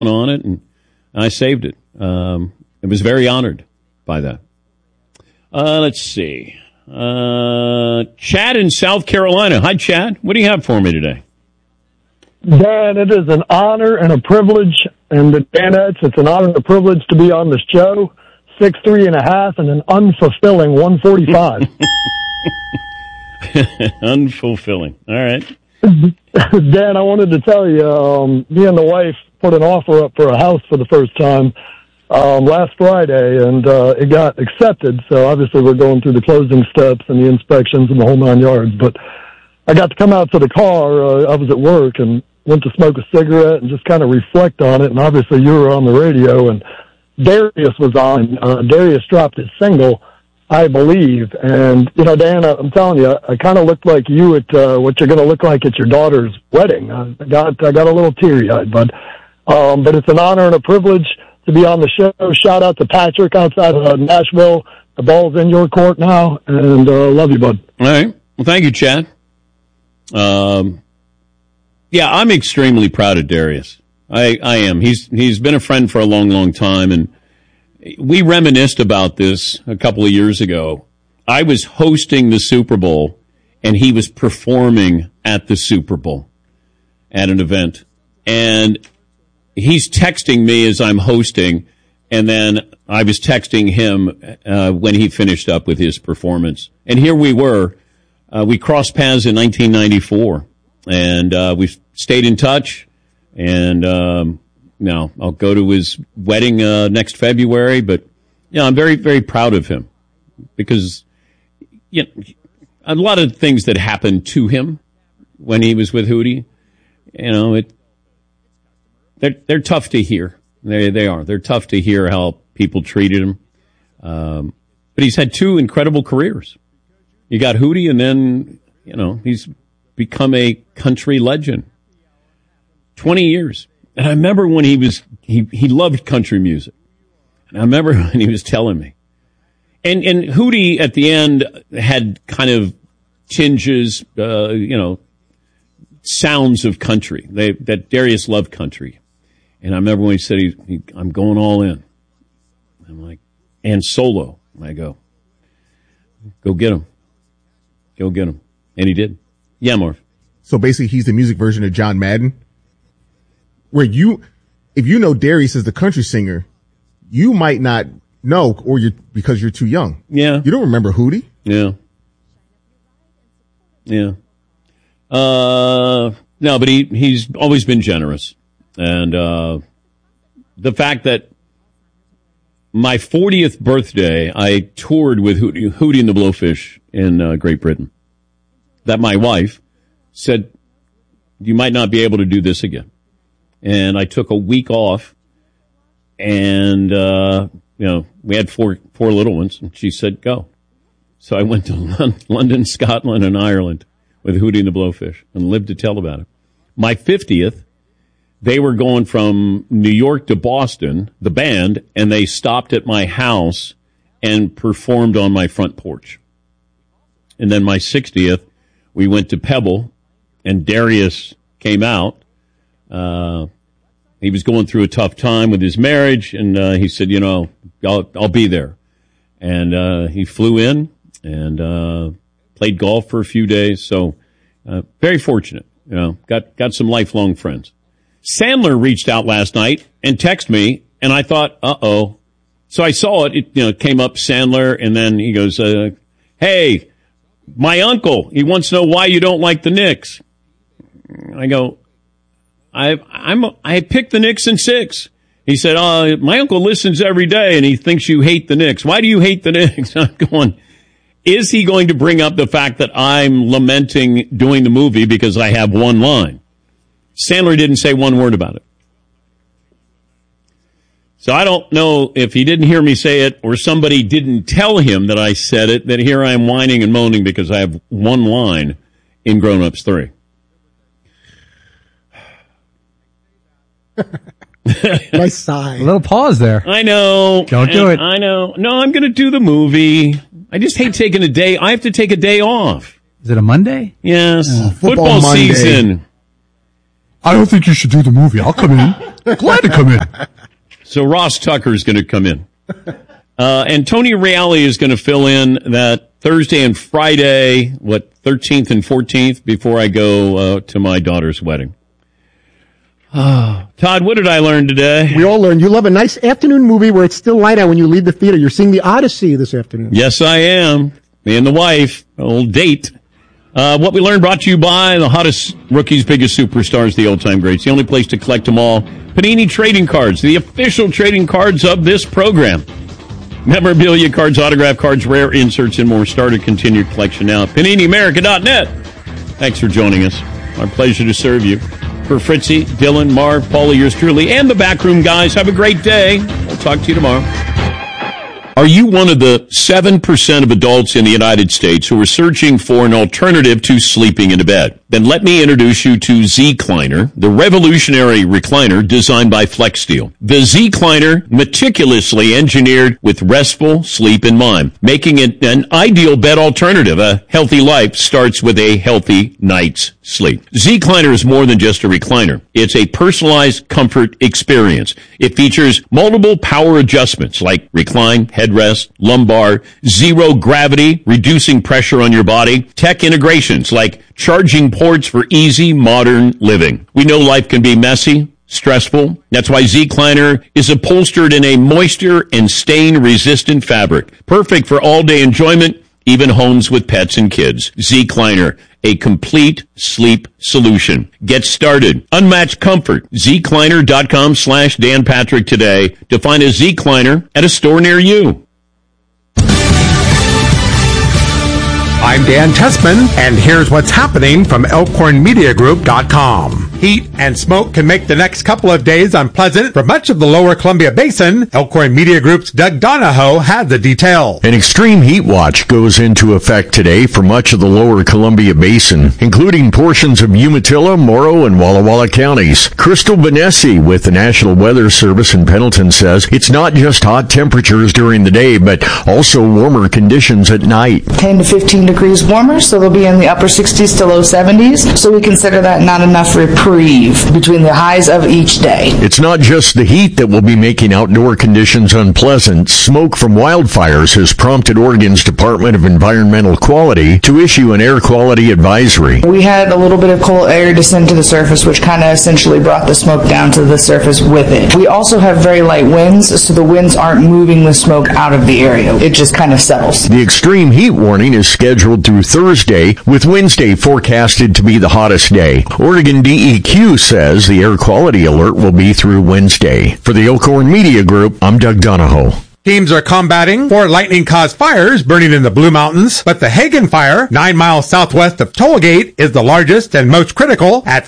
on it, and I saved it. I was very honored by that. Let's see. Chad in South Carolina. Hi, Chad. What do you have for me today? Dan, it is an honor and a privilege, and Dan, it's an honor and a privilege to be on this show. 6'3.5" and an unfulfilling 145. Unfulfilling. All right. Dan, I wanted to tell you, me and the wife put an offer up for a house for the first time last Friday, and it got accepted. So obviously we're going through the closing steps and the inspections and the whole 9 yards. But I got to come out to the car. I was at work and went to smoke a cigarette and just kind of reflect on it. And obviously you were on the radio, and Darius was on. Darius dropped his single, I Believe. And, you know, Dan, I'm telling you, I kind of looked like you at what you're going to look like at your daughter's wedding. I got a little teary-eyed, but it's an honor and a privilege to be on the show. Shout out to Patrick outside of Nashville. The ball's in your court now, and love you, bud. All right. Well, thank you, Chad. Yeah, I'm extremely proud of Darius. I am. He's been a friend for a long, long time, and we reminisced about this a couple of years ago. I was hosting the Super Bowl, and he was performing at the Super Bowl at an event. And he's texting me as I'm hosting, and then I was texting him when he finished up with his performance. And here we were. We crossed paths in 1994, and we stayed in touch. And now I'll go to his wedding next February. But yeah, I'm very, very proud of him because you know, a lot of things that happened to him when he was with Hootie, you know, they're tough to hear. They are. They're tough to hear how people treated him. But he's had two incredible careers. You got Hootie, and then, you know, he's become a country legend. 20 years. And I remember when he loved country music. And I remember when he was telling me. And Hootie at the end had kind of tinges, you know, sounds of country. That Darius loved country. And I remember when he said, I'm going all in. I'm like, and solo. I go get him. Go get him. And he did. Yeah, Marv. So basically he's the music version of John Madden, where if you know Darius as the country singer, you might not know, because you're too young. Yeah. You don't remember Hootie? Yeah. Yeah. No, but he's always been generous. And the fact that my 40th birthday, I toured with Hootie and the Blowfish in Great Britain. That my wife said, you might not be able to do this again. And I took a week off, and, you know, we had four little ones, and she said, go. So I went to London, Scotland, and Ireland with Hootie and the Blowfish and lived to tell about it. My 50th, they were going from New York to Boston, the band, and they stopped at my house and performed on my front porch. And then my 60th, we went to Pebble, and Darius came out. He was going through a tough time with his marriage, and he said, you know, I'll be there. And he flew in and played golf for a few days. So very fortunate, you know, got some lifelong friends. Sandler reached out last night and texted me, and I thought, uh-oh. So I saw it. It came up Sandler, and then he goes, hey, my uncle, he wants to know why you don't like the Knicks. I go, I picked the Knicks in 6. He said, my uncle listens every day, and he thinks you hate the Knicks. Why do you hate the Knicks? I'm going, is he going to bring up the fact that I'm lamenting doing the movie because I have one line? Sandler didn't say one word about it. So I don't know if he didn't hear me say it or somebody didn't tell him that I said it, that here I am whining and moaning because I have one line in Grown Ups 3. Nice sigh. A little pause there. I know. Don't do it. I know. No, I'm going to do the movie. I just hate taking a day. I have to take a day off. Is it a Monday? Yes. Football Monday. Season. I don't think you should do the movie. I'll come in. Glad to come in. So Ross Tucker is going to come in. And Tony Reale is going to fill in that Thursday and Friday, 13th and 14th, before I go to my daughter's wedding. Todd, what did I learn today? We all learned you love a nice afternoon movie where it's still light out when you leave the theater. You're seeing The Odyssey this afternoon. Yes, I am. Me and the wife, old date. What we learned brought to you by the hottest rookies, biggest superstars, the old-time greats. The only place to collect them all. Panini Trading Cards, the official trading cards of this program. Memorabilia cards, autograph cards, rare inserts, and more. Start or continue collection now at PaniniAmerica.net. Thanks for joining us. Our pleasure to serve you. For Fritzy, Dylan, Marv, Paula, yours truly, and the backroom guys, have a great day. We'll talk to you tomorrow. Are you one of the 7% of adults in the United States who are searching for an alternative to sleeping in a bed? Then let me introduce you to Zecliner, the revolutionary recliner designed by FlexSteel. The Zecliner, meticulously engineered with restful sleep in mind, making it an ideal bed alternative. A healthy life starts with a healthy night's sleep. Zecliner is more than just a recliner. It's a personalized comfort experience. It features multiple power adjustments like recline, headrest, lumbar, zero gravity, reducing pressure on your body, tech integrations like charging ports for easy modern living. We know life can be messy, stressful. That's why Zecliner is upholstered in a moisture and stain-resistant fabric. Perfect for all-day enjoyment, even homes with pets and kids. Zecliner, a complete sleep solution. Get started. Unmatched comfort. Zecliner.com/Dan Patrick today to find a Zecliner at a store near you. I'm Dan Tessman, and here's what's happening from ElkhornMediaGroup.com. Heat and smoke can make the next couple of days unpleasant for much of the lower Columbia Basin. Elkhorn Media Group's Doug Donahoe had the details. An extreme heat watch goes into effect today for much of the lower Columbia Basin, including portions of Umatilla, Morrow, and Walla Walla counties. Crystal Benessi with the National Weather Service in Pendleton says it's not just hot temperatures during the day, but also warmer conditions at night. 10 to 15 degrees warmer, so they'll be in the upper 60s to low 70s. So we consider that not enough reprieve between the highs of each day. It's not just the heat that will be making outdoor conditions unpleasant. Smoke from wildfires has prompted Oregon's Department of Environmental Quality to issue an air quality advisory. We had a little bit of cold air descend to the surface, which kind of essentially brought the smoke down to the surface with it. We also have very light winds, so the winds aren't moving the smoke out of the area. It just kind of settles. The extreme heat warning is scheduled through Thursday, with Wednesday forecasted to be the hottest day. Oregon DEQ says the air quality alert will be through Wednesday. For the Elkhorn Media Group, I'm Doug Donahoe. Teams are combating 4 lightning-caused fires burning in the Blue Mountains, but the Hagen Fire, 9 miles southwest of Tollgate, is the largest and most critical at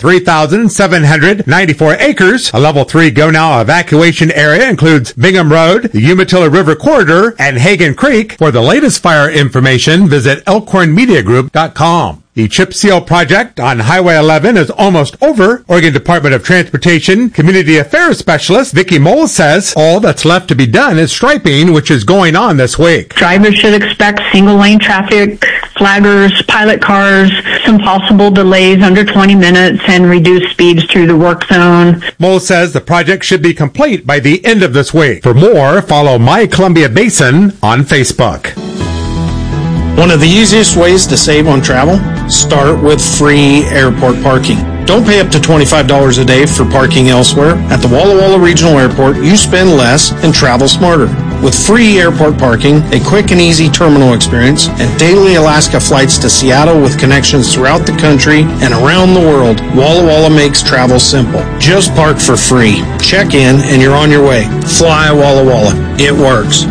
3,794 acres. A level 3 go-now evacuation area includes Bingham Road, the Umatilla River Corridor, and Hagen Creek. For the latest fire information, visit ElkhornMediaGroup.com. The chip seal project on Highway 11 is almost over. Oregon Department of Transportation Community Affairs Specialist Vicki Moles says all that's left to be done is striping, which is going on this week. Drivers should expect single-lane traffic, flaggers, pilot cars, some possible delays under 20 minutes, and reduced speeds through the work zone. Moles says the project should be complete by the end of this week. For more, follow My Columbia Basin on Facebook. One of the easiest ways to save on travel? Start with free airport parking. Don't pay up to $25 a day for parking elsewhere. At the Walla Walla Regional Airport, you spend less and travel smarter. With free airport parking, a quick and easy terminal experience, and daily Alaska flights to Seattle with connections throughout the country and around the world, Walla Walla makes travel simple. Just park for free. Check in and you're on your way. Fly Walla Walla. It works.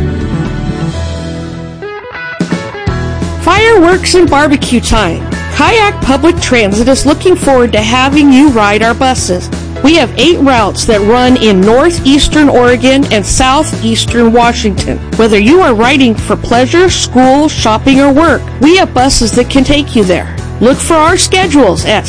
Fireworks and barbecue time. Kayak Public Transit is looking forward to having you ride our buses. We have 8 routes that run in northeastern Oregon and southeastern Washington. Whether you are riding for pleasure, school, shopping, or work, we have buses that can take you there. Look for our schedules at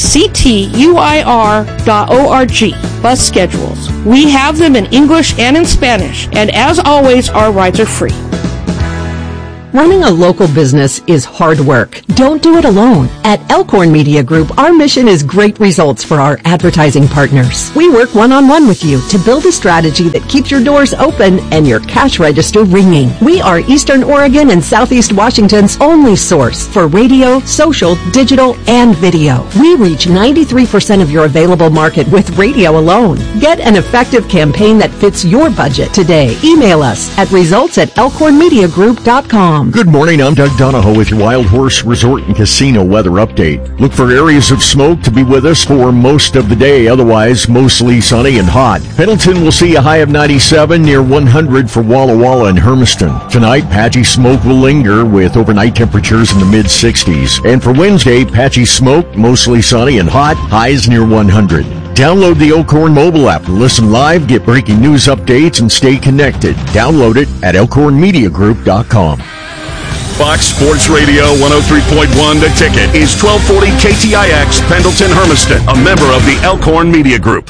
ctuir.org. Bus schedules. We have them in English and in Spanish, and as always, our rides are free. Running a local business is hard work. Don't do it alone. At Elkhorn Media Group, our mission is great results for our advertising partners. We work one-on-one with you to build a strategy that keeps your doors open and your cash register ringing. We are Eastern Oregon and Southeast Washington's only source for radio, social, digital, and video. We reach 93% of your available market with radio alone. Get an effective campaign that fits your budget today. Email us at results@elkhornmediagroup.com. Good morning, I'm Doug Donahoe with your Wild Horse Resort and Casino weather update. Look for areas of smoke to be with us for most of the day, otherwise mostly sunny and hot. Pendleton will see a high of 97 near 100 for Walla Walla and Hermiston. Tonight, patchy smoke will linger with overnight temperatures in the mid-60s. And for Wednesday, patchy smoke, mostly sunny and hot, highs near 100. Download the Elkhorn mobile app and listen live, get breaking news updates, and stay connected. Download it at elkhornmediagroup.com. Fox Sports Radio 103.1 The Ticket is 1240 KTIX Pendleton Hermiston, a member of the Elkhorn Media Group.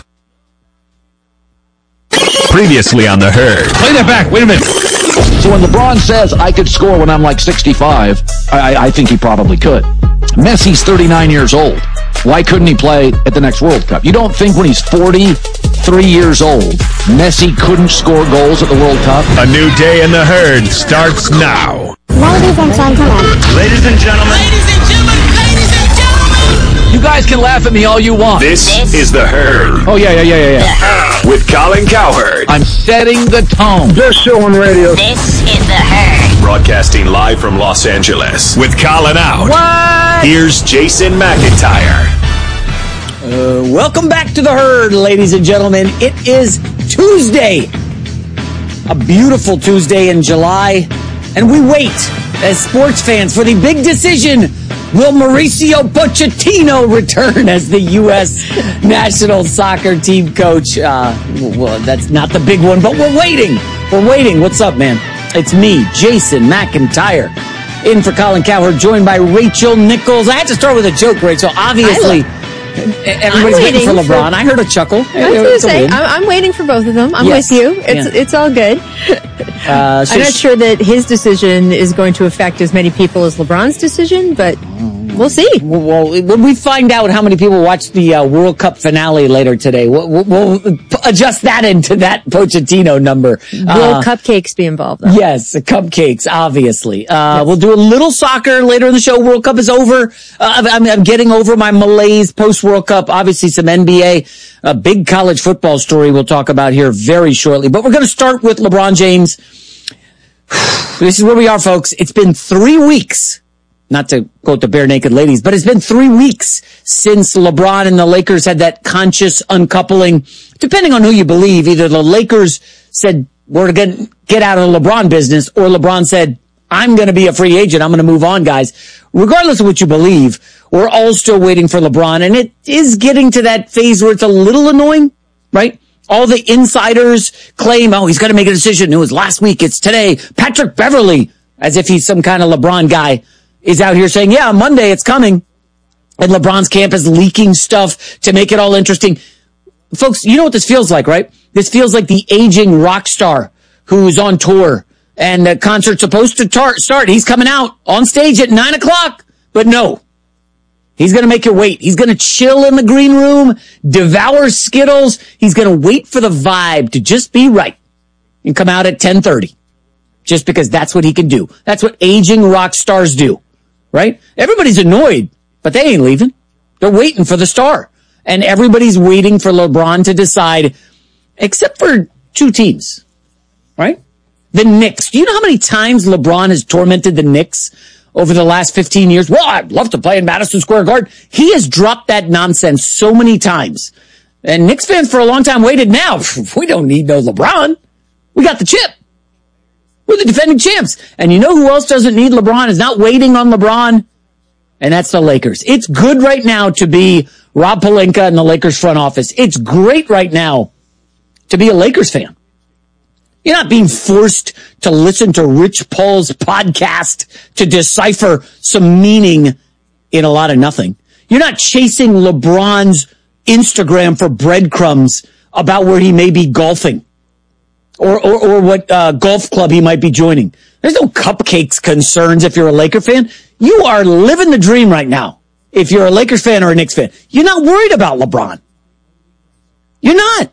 Previously on The Herd. Play that back. Wait a minute. So when LeBron says I could score when I'm like 65, I think he probably could. Messi's 39 years old. Why couldn't he play at the next World Cup? You don't think when he's 43 years old, Messi couldn't score goals at the World Cup? A new day in The Herd starts now. Ladies and gentlemen. Ladies and gentlemen. Ladies and gentlemen. Ladies and gentlemen. You guys can laugh at me all you want. This is The Herd. Oh, yeah. The Herd. With Colin Cowherd. I'm setting the tone. Best show on radio. This is The Herd. Broadcasting live from Los Angeles. With Colin out. What? Here's Jason McIntyre. Welcome back to The Herd, ladies and gentlemen. It is Tuesday. A beautiful Tuesday in July. And we wait, as sports fans, for the big decision. Will Mauricio Pochettino return as the U.S. national soccer team coach? Well, that's not the big one, but we're waiting. We're waiting. What's up, man? It's me, Jason McIntyre, in for Colin Cowherd, joined by Rachel Nichols. I had to start with a joke, Rachel. Obviously, everybody's waiting for LeBron. I heard a chuckle. I was going to say, I'm waiting for both of them. I'm with you. It's all good. I'm not sure that his decision is going to affect as many people as LeBron's decision, but we'll see. Well, when we find out how many people watch the World Cup finale later today, we'll adjust that into that Pochettino number. Will cupcakes be involved, though? Yes, cupcakes, obviously. Yes. We'll do a little soccer later in the show. World Cup is over. I'm getting over my malaise post-World Cup. Obviously, some NBA, a big college football story we'll talk about here very shortly. But we're going to start with LeBron James. This is where we are, folks. It's been 3 weeks. Not to quote the bare naked ladies, but it's been 3 weeks since LeBron and the Lakers had that conscious uncoupling. Depending on who you believe, either the Lakers said, we're going to get out of the LeBron business, or LeBron said, I'm going to be a free agent. I'm going to move on, guys. Regardless of what you believe, we're all still waiting for LeBron. And it is getting to that phase where it's a little annoying, right? All the insiders claim, oh, he's going to make a decision. It was last week. It's today. Patrick Beverley, as if he's some kind of LeBron guy, is out here saying, yeah, on Monday it's coming. And LeBron's camp is leaking stuff to make it all interesting. Folks, you know what this feels like, right? This feels like the aging rock star who's on tour and the concert's supposed to start. He's coming out on stage at 9:00, but no. He's going to make you wait. He's going to chill in the green room, devour Skittles. He's going to wait for the vibe to just be right and come out at 10:30. Just because that's what he can do. That's what aging rock stars do, right? Everybody's annoyed, but they ain't leaving. They're waiting for the star. And everybody's waiting for LeBron to decide, except for two teams, right? The Knicks. Do you know how many times LeBron has tormented the Knicks over the last 15 years? Well, I'd love to play in Madison Square Garden. He has dropped that nonsense so many times. And Knicks fans for a long time waited. Now, we don't need no LeBron. We got the chip. We're the defending champs. And you know who else doesn't need LeBron, is not waiting on LeBron? And that's the Lakers. It's good right now to be Rob Pelinka and the Lakers front office. It's great right now to be a Lakers fan. You're not being forced to listen to Rich Paul's podcast to decipher some meaning in a lot of nothing. You're not chasing LeBron's Instagram for breadcrumbs about where he may be golfing. or what golf club he might be joining. There's no cupcakes concerns if you're a Laker fan. You are living the dream right now if you're a Lakers fan or a Knicks fan. You're not worried about LeBron. You're not.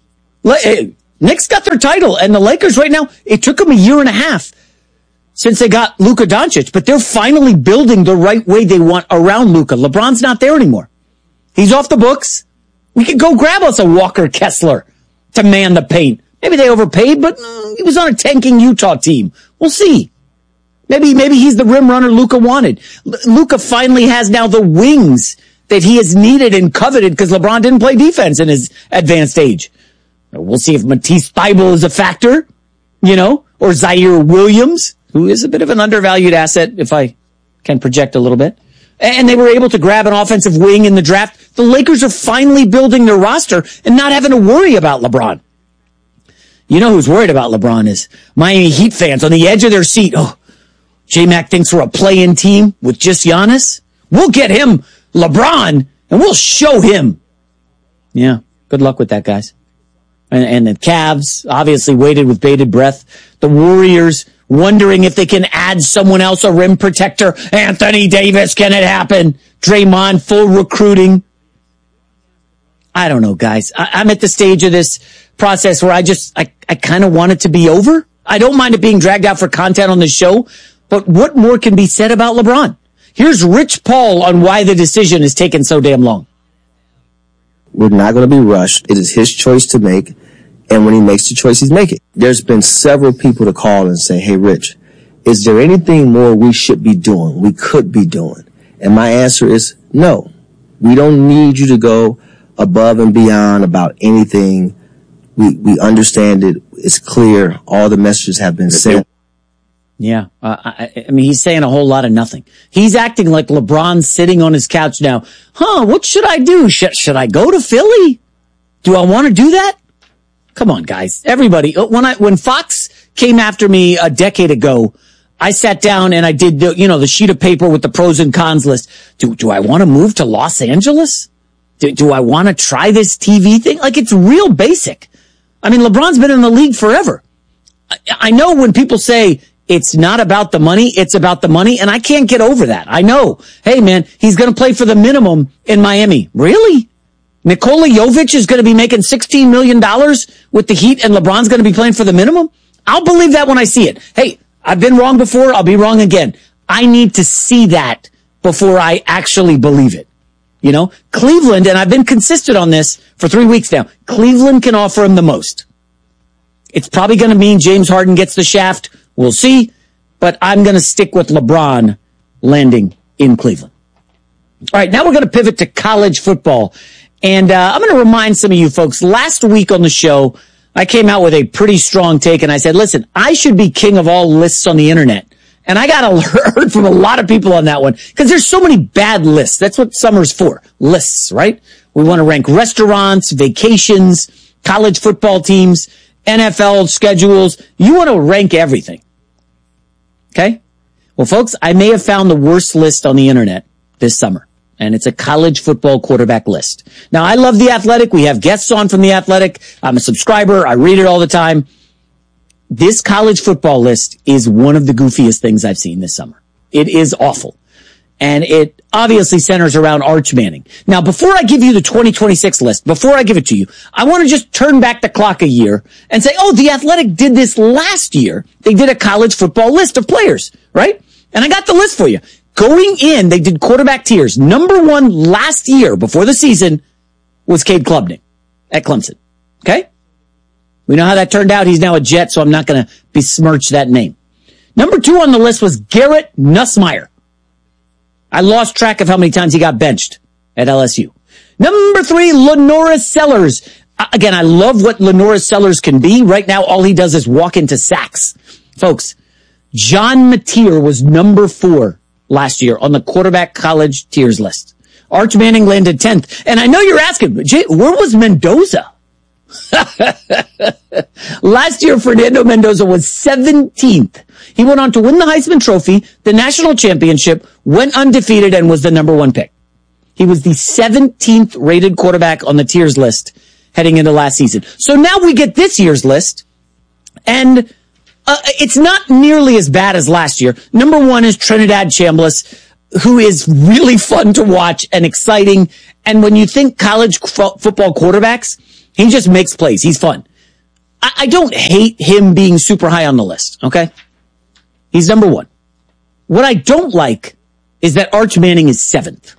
Knicks got their title, and the Lakers right now, it took them a year and a half since they got Luka Doncic, but they're finally building the right way they want around Luka. LeBron's not there anymore. He's off the books. We could go grab us a Walker Kessler to man the paint. Maybe they overpaid, but he was on a tanking Utah team. We'll see. Maybe he's the rim runner Luka wanted. Luka finally has now the wings that he has needed and coveted because LeBron didn't play defense in his advanced age. We'll see if Matisse Thybulle is a factor, or Zaire Williams, who is a bit of an undervalued asset, if I can project a little bit. And they were able to grab an offensive wing in the draft. The Lakers are finally building their roster and not having to worry about LeBron. You know who's worried about LeBron is Miami Heat fans on the edge of their seat. Oh, J-Mac thinks we're a play-in team with just Giannis. We'll get him LeBron, and we'll show him. Yeah, good luck with that, guys. And the Cavs obviously waited with bated breath. The Warriors wondering if they can add someone else, a rim protector. Anthony Davis, can it happen? Draymond, full recruiting. I don't know, guys. I'm at the stage of this process where I kind of want it to be over. I don't mind it being dragged out for content on the show, but what more can be said about LeBron? Here's Rich Paul on why the decision is taking so damn long. We're not going to be rushed. It is his choice to make, and when he makes the choice, he's making it. There's been several people to call and say, hey, Rich, is there anything more we should be doing, we could be doing? And my answer is no. We don't need you to go above and beyond about anything. We understand it. It's clear. All the messages have been sent. Yeah. I mean, he's saying a whole lot of nothing. He's acting like LeBron's sitting on his couch now. What should I do? Should I go to Philly? Do I want to do that? Come on, guys. Everybody. When Fox came after me a decade ago, I sat down and I did the sheet of paper with the pros and cons list. Do I want to move to Los Angeles? Do I want to try this TV thing? Like, it's real basic. I mean, LeBron's been in the league forever. I know when people say it's not about the money, it's about the money, and I can't get over that. I know. Hey, man, he's going to play for the minimum in Miami. Really? Nikola Jovic is going to be making $16 million with the Heat, and LeBron's going to be playing for the minimum? I'll believe that when I see it. Hey, I've been wrong before. I'll be wrong again. I need to see that before I actually believe it. Cleveland, and I've been consistent on this for 3 weeks now, Cleveland can offer him the most. It's probably going to mean James Harden gets the shaft. We'll see. But I'm going to stick with LeBron landing in Cleveland. All right, now we're going to pivot to college football. And I'm going to remind some of you folks, last week on the show, I came out with a pretty strong take, and I said, listen, I should be king of all lists on the internet. And I got heard from a lot of people on that one because there's so many bad lists. That's what summer's for. Lists, right? We want to rank restaurants, vacations, college football teams, NFL schedules. You want to rank everything. Okay? Well, folks, I may have found the worst list on the internet this summer, and it's a college football quarterback list. Now, I love The Athletic. We have guests on from The Athletic. I'm a subscriber. I read it all the time. This college football list is one of the goofiest things I've seen this summer. It is awful. And it obviously centers around Arch Manning. Now, before I give you the 2026 list, before I give it to you, I want to just turn back the clock a year and say, The Athletic did this last year. They did a college football list of players, right? And I got the list for you. Going in, they did quarterback tiers. Number one last year before the season was Cade Klubnik at Clemson. Okay? We know how that turned out. He's now a Jet, so I'm not going to besmirch that name. Number two on the list was Garrett Nussmeier. I lost track of how many times he got benched at LSU. Number three, Lenoris Sellers. Again, I love what Lenoris Sellers can be. Right now, all he does is walk into sacks. Folks, John Mateer was number 4 last year on the quarterback college tiers list. Arch Manning landed 10th. And I know you're asking, Jay, where was Mendoza? Last year, Fernando Mendoza was 17th. He went on to win the Heisman Trophy, the national championship, went undefeated, and was the number 1 pick. He was the 17th rated quarterback on the tiers list heading into last season. So now we get this year's list. And it's not nearly as bad as last year. Number one is Trinidad Chambliss, who is really fun to watch and exciting. And when you think college football quarterbacks, he just makes plays. He's fun. I don't hate him being super high on the list, okay? He's number one. What I don't like is that Arch Manning is 7th.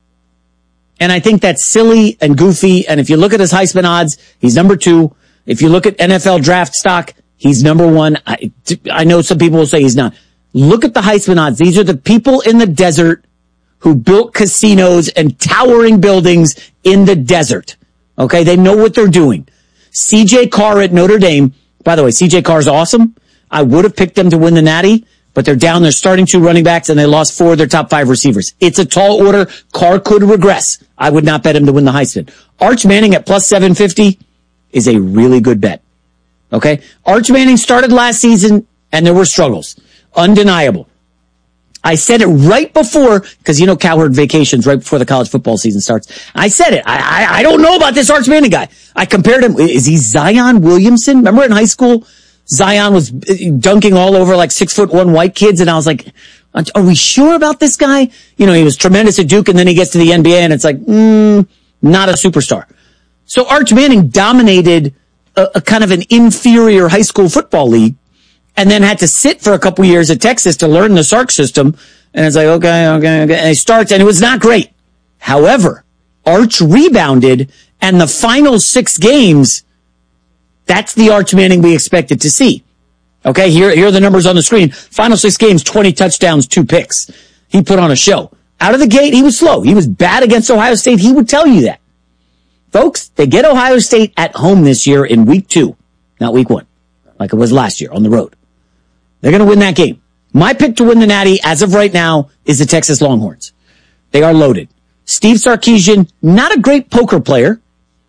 And I think that's silly and goofy. And if you look at his Heisman odds, he's number 2. If you look at NFL draft stock, he's number 1. I know some people will say he's not. Look at the Heisman odds. These are the people in the desert who built casinos and towering buildings in the desert. Okay, they know what they're doing. C.J. Carr at Notre Dame. By the way, C.J. Carr's awesome. I would have picked them to win the Natty, but they're down. They're starting 2 running backs, and they lost 4 of their top 5 receivers. It's a tall order. Carr could regress. I would not bet him to win the Heisman. Arch Manning at plus 750 is a really good bet. Okay? Arch Manning started last season, and there were struggles. Undeniable. I said it right before, because you know Cowherd vacations right before the college football season starts. I said it. I don't know about this Arch Manning guy. I compared him. Is he Zion Williamson? Remember in high school, Zion was dunking all over like 6'1" white kids, and I was like, are we sure about this guy? You know, he was tremendous at Duke, and then he gets to the NBA, and it's like, not a superstar. So Arch Manning dominated a kind of an inferior high school football league, and then had to sit for a couple years at Texas to learn the Sark system. And it's like, okay. And he starts, and it was not great. However, Arch rebounded, and the final 6 games, that's the Arch Manning we expected to see. Okay, here are the numbers on the screen. Final 6 games, 20 touchdowns, 2 picks. He put on a show. Out of the gate, he was slow. He was bad against Ohio State. He would tell you that. Folks, they get Ohio State at home this year in week 2, not week 1, like it was last year on the road. They're going to win that game. My pick to win the Natty, as of right now, is the Texas Longhorns. They are loaded. Steve Sarkisian, not a great poker player,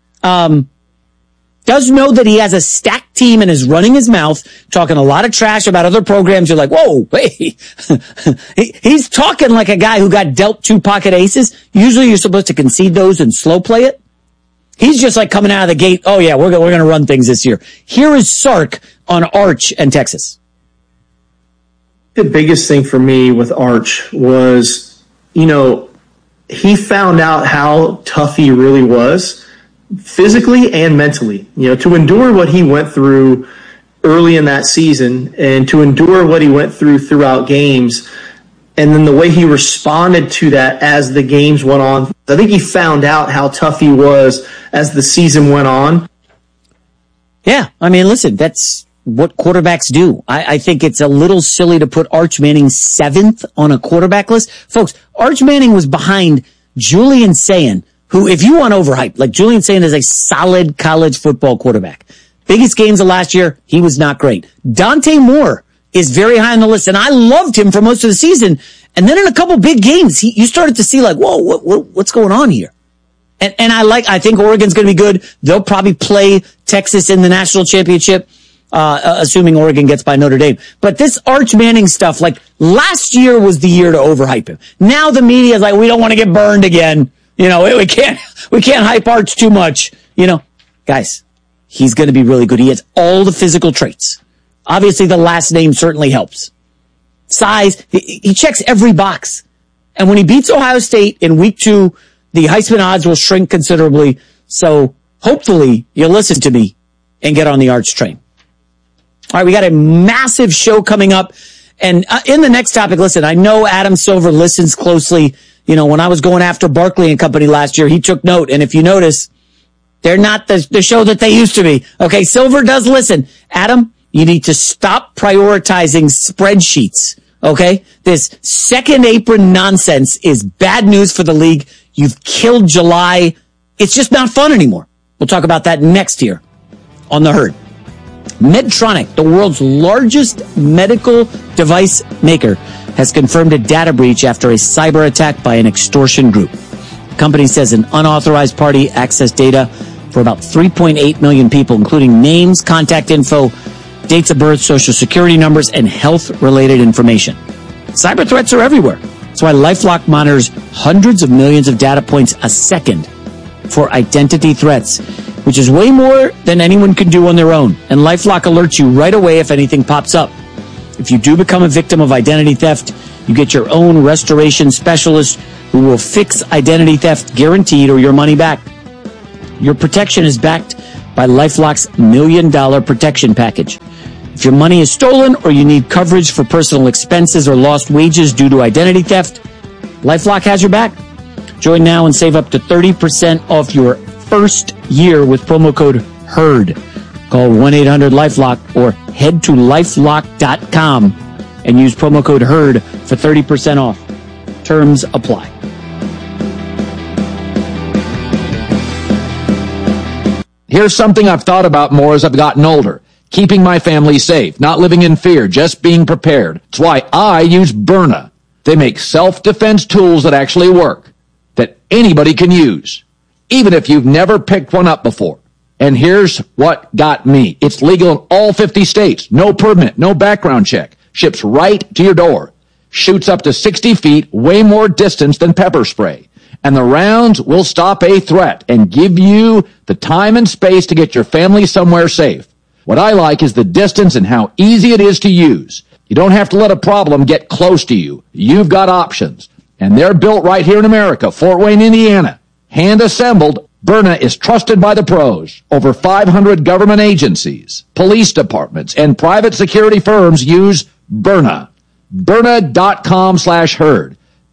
does know that he has a stacked team and is running his mouth, talking a lot of trash about other programs. You're like, whoa, hey. He's talking like a guy who got dealt 2 pocket aces. Usually you're supposed to concede those and slow play it. He's just like coming out of the gate, oh yeah, we're going to run things this year. Here is Sark on Arch and Texas. The biggest thing for me with Arch was, he found out how tough he really was, physically and mentally. To endure what he went through early in that season and to endure what he went through throughout games, and then the way he responded to that as the games went on. I think he found out how tough he was as the season went on. Yeah, I mean, listen, that's what quarterbacks do. I think it's a little silly to put Arch Manning 7th on a quarterback list. Folks, Arch Manning was behind Julian Sayin, who, if you want overhype, like Julian Sayin is a solid college football quarterback. Biggest games of last year, he was not great. Dante Moore is very high on the list, and I loved him for most of the season. And then in a couple big games, you started to see like, whoa, what's going on here? And I think Oregon's going to be good. They'll probably play Texas in the national championship. Assuming Oregon gets by Notre Dame. But this Arch Manning stuff, like last year was the year to overhype him. Now the media is like, we don't want to get burned again. We can't hype Arch too much. Guys, he's going to be really good. He has all the physical traits. Obviously the last name certainly helps. Size, he checks every box. And when he beats Ohio State in week 2, the Heisman odds will shrink considerably. So hopefully you'll listen to me and get on the Arch train. All right, we got a massive show coming up. And in the next topic, listen, I know Adam Silver listens closely. When I was going after Barkley and Company last year, he took note. And if you notice, they're not the show that they used to be. Okay, Silver does listen. Adam, you need to stop prioritizing spreadsheets. Okay? This second apron nonsense is bad news for the league. You've killed July. It's just not fun anymore. We'll talk about that next here on The Herd. Medtronic, the world's largest medical device maker, has confirmed a data breach after a cyber attack by an extortion group. The company says an unauthorized party accessed data for about 3.8 million people, including names, contact info, dates of birth, social security numbers, and health-related information. Cyber threats are everywhere. That's why LifeLock monitors hundreds of millions of data points a second for identity threats. which is way more than anyone can do on their own. And LifeLock alerts you right away if anything pops up. If you do become a victim of identity theft, you get your own restoration specialist who will fix identity theft guaranteed or your money back. Your protection is backed by LifeLock's $1 Million Protection Package. If your money is stolen or you need coverage for personal expenses or lost wages due to identity theft, LifeLock has your back. Join now and save up to 30% off your first year with promo code HERD. Call 1-800-LifeLock or head to LifeLock.com and use promo code HERD for 30% off. Terms apply. Here's something I've thought about more as I've gotten older. Keeping my family safe, not living in fear, just being prepared. That's why I use Byrna. They make self-defense tools that actually work, that anybody can use, even if you've never picked one up before. And here's what got me. It's legal in all 50 states. No permit, no background check. Ships right to your door. Shoots up to 60 feet, way more distance than pepper spray. And the rounds will stop a threat and give you the time and space to get your family somewhere safe. What I like is the distance and how easy it is to use. You don't have to let a problem get close to you. You've got options. And they're built right here in America, Fort Wayne, Indiana. Hand assembled. Byrna is trusted by the pros. Over 500 government agencies, police departments, and private security firms use Byrna. Byrna.com/herd.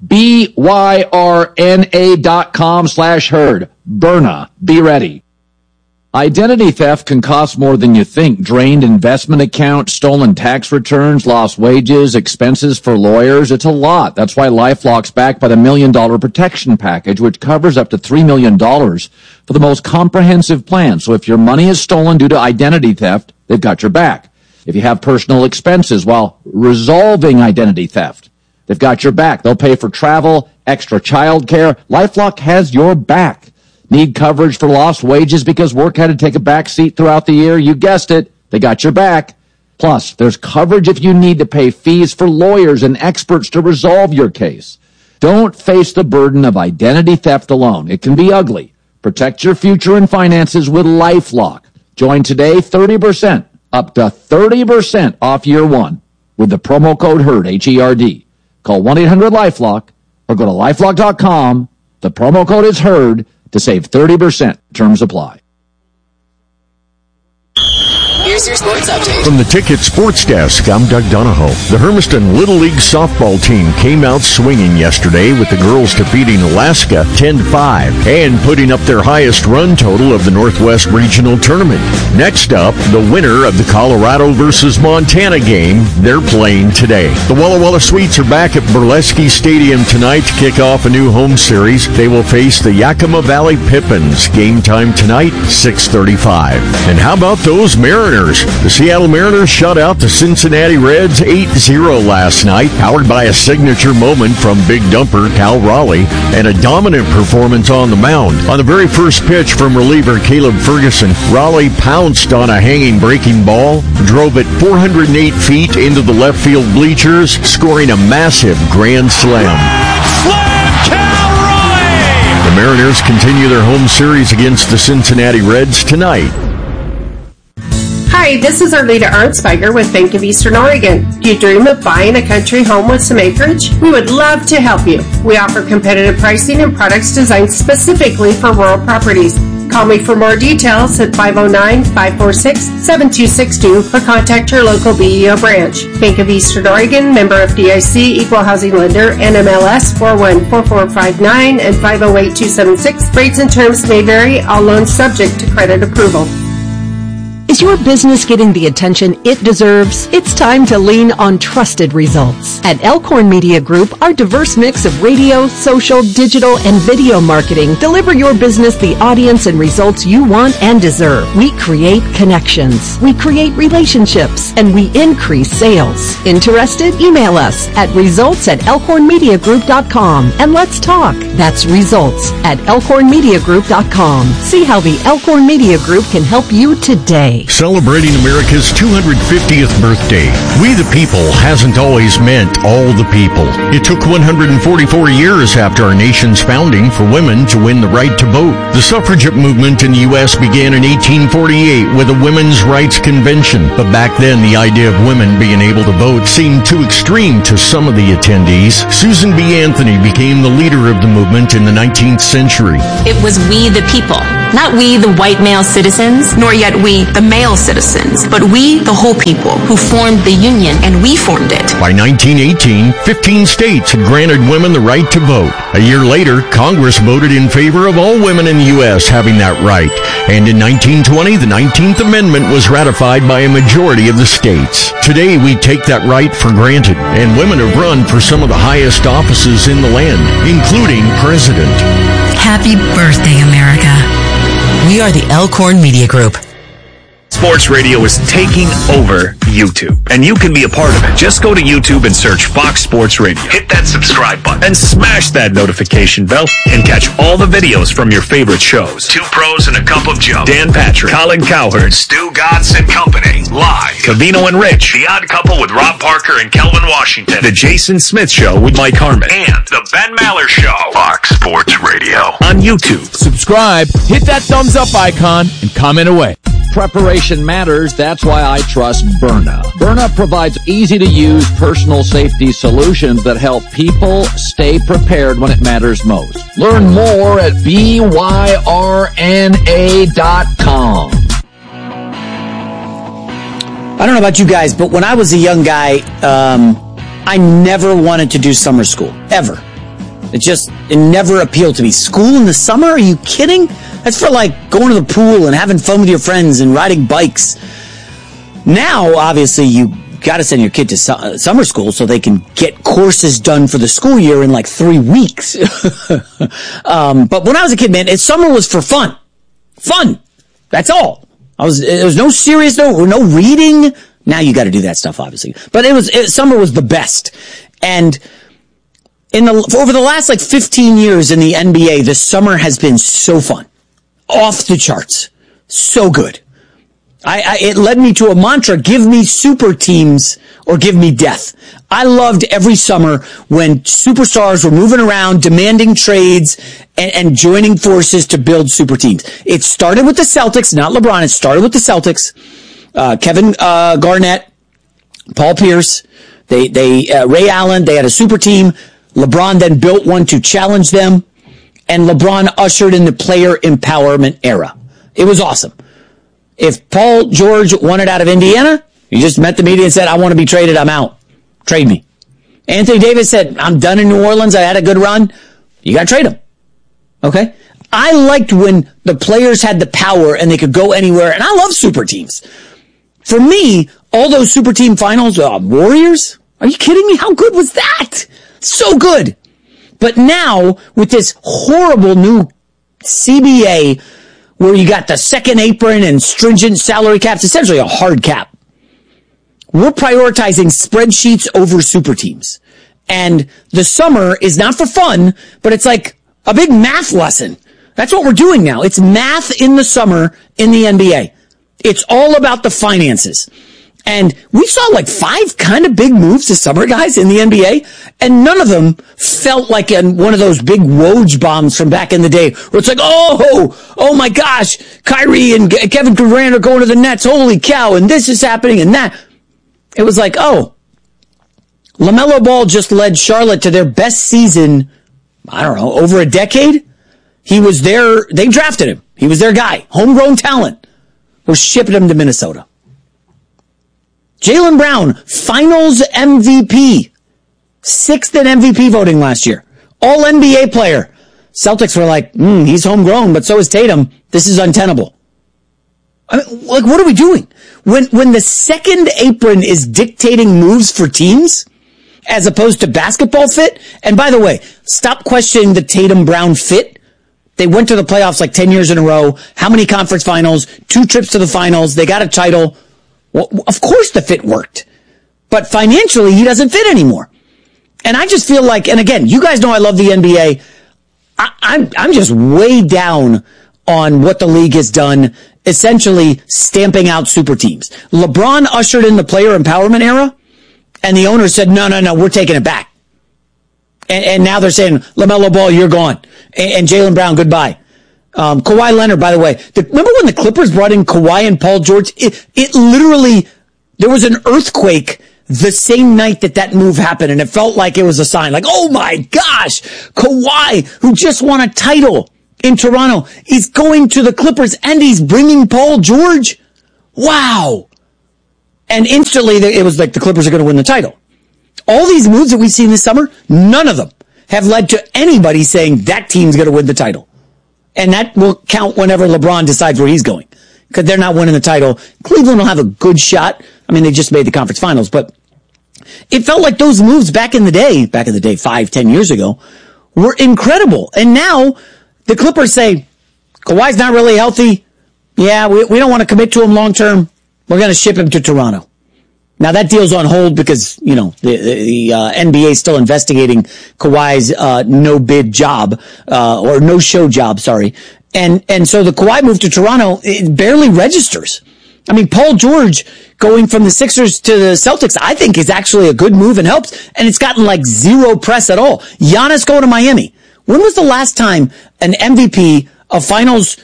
BYRNA.com/herd. Byrna. Be ready. Identity theft can cost more than you think. Drained investment accounts, stolen tax returns, lost wages, expenses for lawyers. It's a lot. That's why LifeLock's backed by the $1 Million Protection Package, which covers up to $3 million for the most comprehensive plan. So if your money is stolen due to identity theft, they've got your back. If you have personal expenses while resolving identity theft, they've got your back. They'll pay for travel, extra child care. LifeLock has your back. Need coverage for lost wages because work had to take a back seat throughout the year? You guessed it. They got your back. Plus, there's coverage if you need to pay fees for lawyers and experts to resolve your case. Don't face the burden of identity theft alone. It can be ugly. Protect your future and finances with LifeLock. Join today, 30%, up to 30% off year one with the promo code HERD, H-E-R-D. Call 1-800-LifeLock or go to LifeLock.com. The promo code is HERD to save 30%. Terms apply. Here's your sports update. From the Ticket Sports Desk, I'm Doug Donahoe. The Hermiston Little League softball team came out swinging yesterday with the girls defeating Alaska 10-5 and putting up their highest run total of the Northwest Regional Tournament. Next up, the winner of the Colorado versus Montana game. They're playing today. The Walla Walla Sweets are back at Burlesky Stadium tonight to kick off a new home series. They will face the Yakima Valley Pippins. Game time tonight, 6:35. And how about those Mariners? The Seattle Mariners shut out the Cincinnati Reds 8-0 last night, powered by a signature moment from big dumper Cal Raleigh and a dominant performance on the mound. On the very first pitch from reliever Caleb Ferguson, Raleigh pounced on a hanging breaking ball, drove it 408 feet into the left field bleachers, scoring a massive grand slam. The Mariners continue their home series against the Cincinnati Reds tonight. Hi, this is Arleta Arnsberger with Bank of Eastern Oregon. Do you dream of buying a country home with some acreage? We would love to help you. We offer competitive pricing and products designed specifically for rural properties. Call me for more details at 509-546-7262 or contact your local BEO branch. Bank of Eastern Oregon, member FDIC, equal housing lender, NMLS 414459 and 508276. Rates and terms may vary, all loans subject to credit approval. Is your business getting the attention it deserves? It's time to lean on trusted results. At Elkhorn Media Group, our diverse mix of radio, social, digital, and video marketing deliver your business the audience and results you want and deserve. We create connections, we create relationships, and we increase sales. Interested? Email us at results@elkhornmediagroup.com and let's talk. That's results@elkhornmediagroup.com. See how the Elkhorn Media Group can help you today. Day. Celebrating America's 250th birthday. We the people hasn't always meant all the people. It took 144 years after our nation's founding for women to win the right to vote. The suffragette movement in the U.S. began in 1848 with a women's rights convention. But back then, the idea of women being able to vote seemed too extreme to some of the attendees. Susan B. Anthony became the leader of the movement in the 19th century. It was we the people, not we the white male citizens, nor yet we the male citizens, but we the whole people who formed the Union, and we formed it. By 1918, 15 states had granted women the right to vote. A year later, Congress voted in favor of all women in the U.S. having that right. And in 1920, the 19th Amendment was ratified by a majority of the states. Today, we take that right for granted, and women have run for some of the highest offices in the land, including president. Happy birthday, America. We are the Elkhorn Media Group. Sports radio is taking over YouTube, and you can be a part of it. Just go to YouTube and search Fox Sports Radio. Hit that subscribe button and smash that notification bell and catch all the videos from your favorite shows. Two Pros and a Cup of Joe, Dan Patrick, Colin Cowherd, Stu Gatz and Company, live. Covino and Rich, The Odd Couple with Rob Parker and Kelvin Washington, The Jason Smith Show with Mike Harmon, and The Ben Maller Show. Fox Sports Radio on YouTube. Subscribe, hit that thumbs up icon, and comment away. Preparation matters. That's why I trust Byrna. Byrna provides easy-to-use personal safety solutions that help people stay prepared when it matters most. Learn more at byrna.com. I don't know about you guys, but when I was a young guy, I never wanted to do summer school, ever. It never appealed to me. School in the summer? Are you kidding? That's for like going to the pool and having fun with your friends and riding bikes. Now, obviously, you got to send your kid to summer school so they can get courses done for the school year in like 3 weeks. But when I was a kid, man, summer was for fun. Fun. That's all. There was no serious, no reading. Now you got to do that stuff, obviously. But summer was the best. And over the last like 15 years in the NBA, the summer has been so fun. Off the charts. So good. It led me to a mantra, give me super teams or give me death. I loved every summer when superstars were moving around, demanding trades and joining forces to build super teams. It started with the Celtics, not LeBron. It started with the Celtics. Kevin Garnett, Paul Pierce, Ray Allen, they had a super team. LeBron then built one to challenge them. And LeBron ushered in the player empowerment era. It was awesome. If Paul George wanted out of Indiana, he just met the media and said, I want to be traded, I'm out. Trade me. Anthony Davis said, I'm done in New Orleans, I had a good run. You got to trade him. Okay? I liked when the players had the power and they could go anywhere, and I love super teams. For me, all those super team finals, Warriors? Are you kidding me? How good was that? So good. But now, with this horrible new CBA, where you got the second apron and stringent salary caps, essentially a hard cap, we're prioritizing spreadsheets over super teams. And the summer is not for fun, but it's like a big math lesson. That's what we're doing now. It's math in the summer in the NBA. It's all about the finances. And we saw like 5 kind of big moves this summer, guys, in the NBA, and none of them felt like one of those big Woj bombs from back in the day, where it's like, oh my gosh, Kyrie and Kevin Durant are going to the Nets, holy cow, and this is happening and that. It was like, LaMelo Ball just led Charlotte to their best season, I don't know, over a decade. He was there, they drafted him. He was their guy, homegrown talent. We're shipping him to Minnesota. Jaylen Brown, finals MVP. 6th in MVP voting last year. All NBA player. Celtics were like, he's homegrown, but so is Tatum. This is untenable. I mean, like, what are we doing? When the second apron is dictating moves for teams, as opposed to basketball fit, and by the way, stop questioning the Tatum Brown fit. They went to the playoffs like 10 years in a row. How many conference finals? 2 trips to the finals. They got a title. Well, of course the fit worked, but financially he doesn't fit anymore. And I just feel like, and again, you guys know I love the NBA. I'm just way down on what the league has done essentially stamping out super teams. LeBron ushered in the player empowerment era, and the owner said, no, we're taking it back. And now they're saying, LaMelo Ball, you're gone. And Jaylen Brown, goodbye. Kawhi Leonard, by the way. Remember when the Clippers brought in Kawhi and Paul George? It literally, there was an earthquake the same night that move happened, and it felt like it was a sign. Like, oh my gosh, Kawhi, who just won a title in Toronto, he's going to the Clippers, and he's bringing Paul George. Wow. And instantly, it was like the Clippers are going to win the title. All these moves that we've seen this summer, none of them have led to anybody saying that team's going to win the title. And that will count whenever LeBron decides where he's going, because they're not winning the title. Cleveland will have a good shot. I mean, they just made the conference finals, but it felt like those moves back in the day, 5-10 years ago, were incredible. And now the Clippers say, Kawhi's not really healthy. Yeah, we don't want to commit to him long term. We're going to ship him to Toronto. Now that deal's on hold because, the NBA is still investigating Kawhi's, no-bid job, or no-show job, sorry. And so the Kawhi move to Toronto, it barely registers. I mean, Paul George going from the Sixers to the Celtics, I think is actually a good move and helps. And it's gotten like zero press at all. Giannis going to Miami. When was the last time an MVP, a finals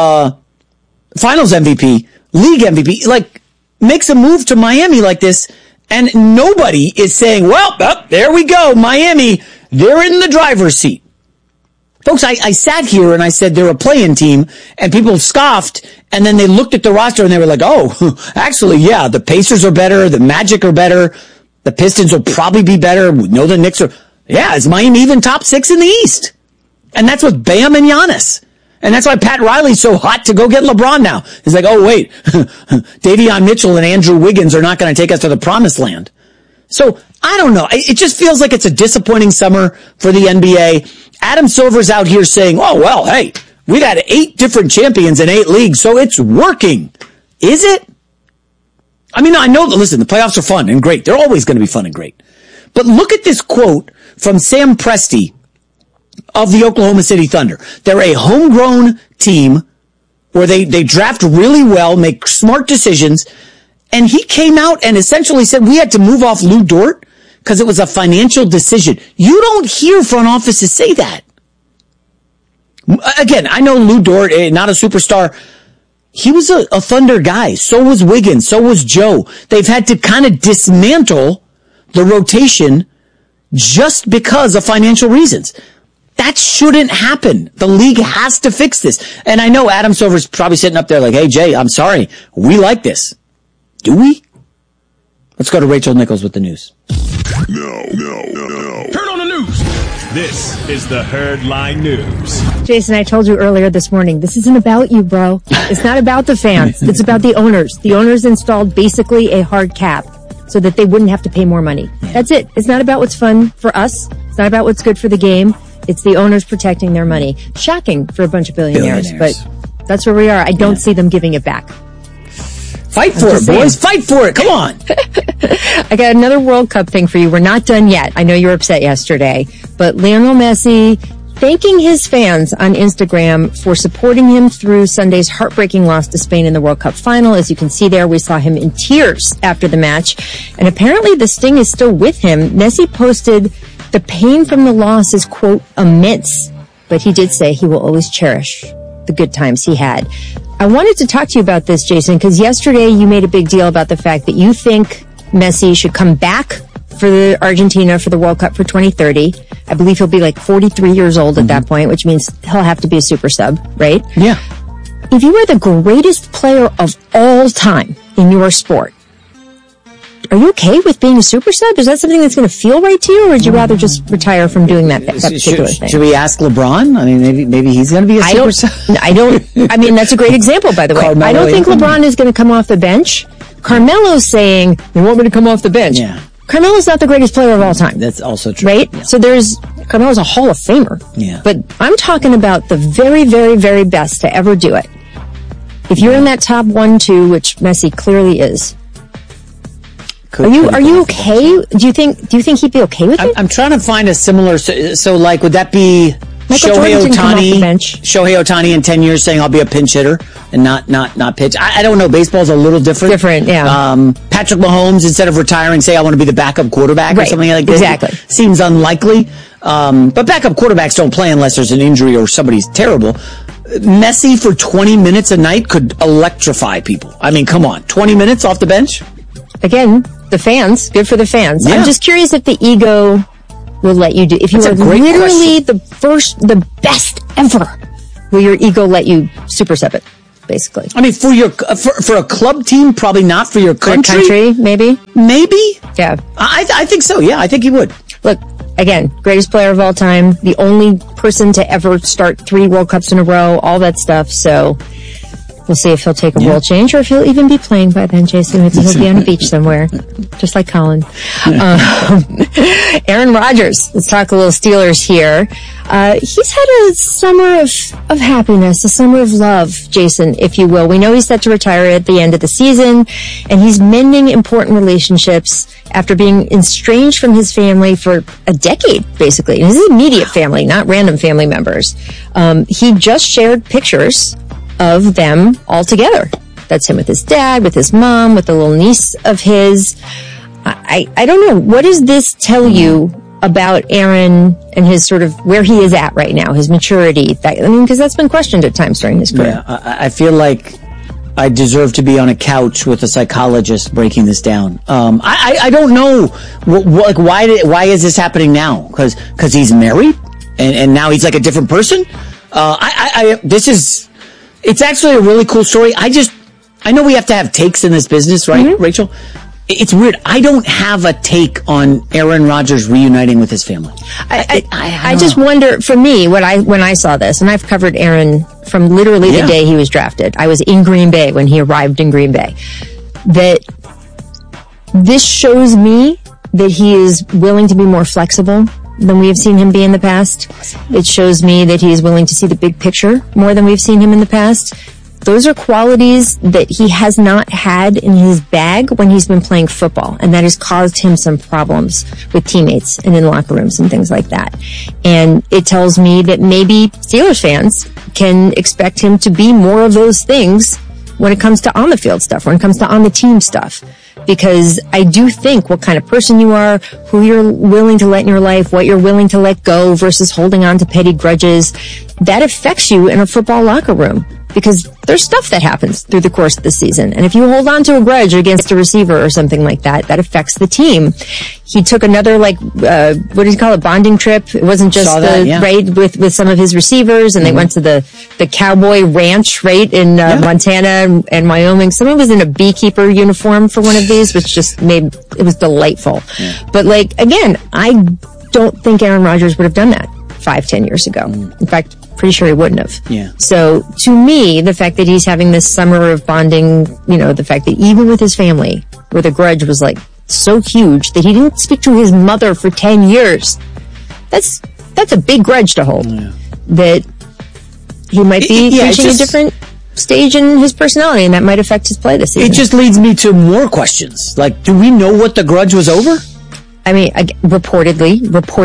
MVP, league MVP, makes a move to Miami like this, and nobody is saying, well, there we go, Miami, they're in the driver's seat. Folks, I sat here and I said they're a play-in team, and people scoffed, and then they looked at the roster and they were like, oh, actually, yeah, the Pacers are better, the Magic are better, the Pistons will probably be better, we know the Knicks are, is Miami even top 6 in the East? And that's with Bam and Giannis. And that's why Pat Riley's so hot to go get LeBron now. He's like, oh, wait, Davion Mitchell and Andrew Wiggins are not going to take us to the promised land. So, I don't know. It just feels like it's a disappointing summer for the NBA. Adam Silver's out here saying, oh, well, hey, we've had 8 different champions in 8 leagues, so it's working. Is it? I mean, I know that, listen, the playoffs are fun and great. They're always going to be fun and great. But look at this quote from Sam Presti of the Oklahoma City Thunder. They're a homegrown team where they draft really well, make smart decisions. And he came out and essentially said we had to move off Lou Dort because it was a financial decision. You don't hear front offices say that. Again, I know Lou Dort, not a superstar. He was a Thunder guy. So was Wiggins. So was Joe. They've had to kind of dismantle the rotation just because of financial reasons. That shouldn't happen. The league has to fix this. And I know Adam Silver's probably sitting up there like, hey, Jay, I'm sorry. We like this. Do we? Let's go to Rachel Nichols with the news. No. Turn on the news. This is the Herdline News. Jason, I told you earlier this morning, this isn't about you, bro. It's not about the fans. It's about the owners. The owners installed basically a hard cap so that they wouldn't have to pay more money. That's it. It's not about what's fun for us. It's not about what's good for the game. It's the owners protecting their money. Shocking for a bunch of billionaires. But that's where we are. I don't see them giving it back. Fight for it, boys. Fight for it. Come on. I got another World Cup thing for you. We're not done yet. I know you were upset yesterday. But Lionel Messi thanking his fans on Instagram for supporting him through Sunday's heartbreaking loss to Spain in the World Cup final. As you can see there, we saw him in tears after the match. And apparently the sting is still with him. Messi posted, the pain from the loss is, quote, immense. But he did say he will always cherish the good times he had. I wanted to talk to you about this, Jason, because yesterday you made a big deal about the fact that you think Messi should come back for Argentina for the World Cup for 2030. I believe he'll be like 43 years old at that point, which means he'll have to be a super sub, right? Yeah. If you were the greatest player of all time in your sport, are you okay with being a super sub? Is that something that's going to feel right to you, or would you rather just retire from doing that particular thing? Should we ask LeBron? I mean, maybe he's going to be a super sub. I mean, that's a great example, by the way. Carmelo, I don't think LeBron is going to come off the bench. Carmelo's saying, they want me to come off the bench. Yeah. Carmelo's not the greatest player of all time. That's also true. Right? Yeah. So Carmelo's a Hall of Famer. Yeah. But I'm talking about the very, very, very best to ever do it. If you're in that top 1-2, which Messi clearly is, are you okay? Do you think he'd be okay with it? I'm trying to find a similar, so like, would that be Shohei Ohtani in 10 years saying I'll be a pinch hitter and not pitch. I don't know. Baseball's a little different. Yeah. Patrick Mahomes, instead of retiring, say I want to be the backup quarterback or something like that. Exactly. Seems unlikely. But backup quarterbacks don't play unless there's an injury or somebody's terrible. Messi for 20 minutes a night could electrify people. I mean, come on. 20 minutes off the bench? Again, the fans. Good for the fans. Yeah. I'm just curious if the ego will let you do. If you are literally the best ever, will your ego let you super sub it? Basically, I mean, for a club team, probably not. For your country, maybe. Yeah, I think so. Yeah, I think he would. Look, again, greatest player of all time, the only person to ever start 3 World Cups in a row, all that stuff. So we'll see if he'll take a world change or if he'll even be playing by then, Jason. Maybe he'll be on a beach somewhere, just like Colin. Aaron Rodgers. Let's talk a little Steelers here. He's had a summer of happiness, a summer of love, Jason, if you will. We know he's set to retire at the end of the season, and he's mending important relationships after being estranged from his family for a decade, basically. His immediate family, not random family members. He just shared pictures of them all together. That's him with his dad, with his mom, with the little niece of his. I don't know. What does this tell you about Aaron and his sort of where he is at right now, his maturity? Because that's been questioned at times during his career. Yeah, I feel like I deserve to be on a couch with a psychologist breaking this down. I don't know why is this happening now? Because he's married and now he's like a different person. It's actually a really cool story. I know we have to have takes in this business, right, Rachel? It's weird. I don't have a take on Aaron Rodgers reuniting with his family. I just wonder, for me, when I saw this, and I've covered Aaron from literally the day he was drafted. I was in Green Bay when he arrived in Green Bay. That this shows me that he is willing to be more flexible than we have seen him be in the past. It shows me that he is willing to see the big picture more than we've seen him in the past. Those are qualities that he has not had in his bag when he's been playing football, and that has caused him some problems with teammates and in locker rooms and things like that. And it tells me that maybe Steelers fans can expect him to be more of those things when it comes to on the field stuff, when it comes to on the team stuff. Because I do think what kind of person you are, who you're willing to let in your life, what you're willing to let go versus holding on to petty grudges, that affects you in a football locker room. Because there's stuff that happens through the course of the season. And if you hold on to a grudge against a receiver or something like that, that affects the team. He took another, what do you call it, bonding trip? It wasn't just right, with some of his receivers, and they went to the cowboy ranch, right, in Montana and Wyoming. Someone was in a beekeeper uniform for one of these, which just it was delightful. Yeah. But again, I don't think Aaron Rodgers would have done that 5-10 years ago. In fact, pretty sure he wouldn't have. Yeah. So to me, the fact that he's having this summer of bonding, the fact that even with his family, where the grudge was so huge that he didn't speak to his mother for 10 years, that's a big grudge to hold. Yeah. That he might be reaching a different stage in his personality, and that might affect his play this season. It just leads me to more questions. Do we know what the grudge was over? I mean, reportedly,